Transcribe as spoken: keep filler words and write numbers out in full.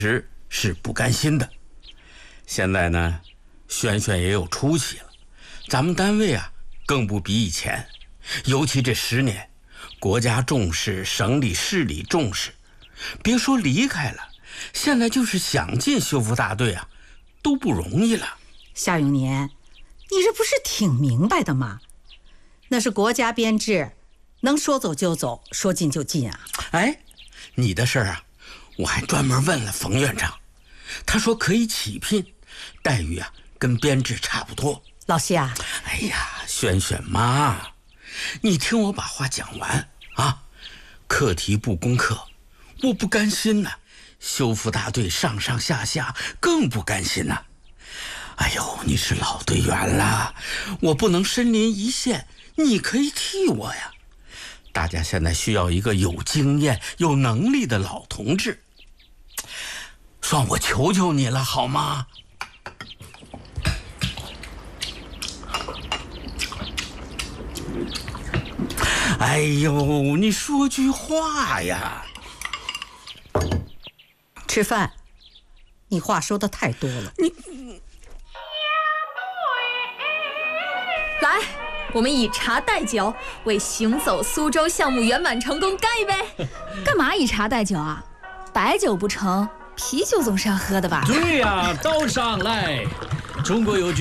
实是不甘心的。现在呢，轩轩也有出息了，咱们单位啊更不比以前，尤其这十年，国家重视，省里市里重视，别说离开了，现在就是想进修复大队啊，都不容易了。 夏永年，你这不是挺明白的吗？那是国家编制，能说走就走，说进就进啊。 哎，你的事儿啊，我还专门问了冯院长，他说可以起聘，待遇啊跟编制差不多。 老谢啊， 哎呀，轩轩妈，你听我把话讲完啊！课题不攻克，我不甘心呐；修复大队上上下下更不甘心呐。哎呦，你是老队员了，我不能身临一线，你可以替我呀。大家现在需要一个有经验、有能力的老同志，算我求求你了，好吗？哎呦，你说句话呀！ 吃饭，你话说的太多了。 你来，我们以茶代酒，为行走苏州项目圆满成功干一杯！ 干嘛以茶代酒啊？白酒不成，啤酒总是要喝的吧？ 对呀、倒上来！中国有句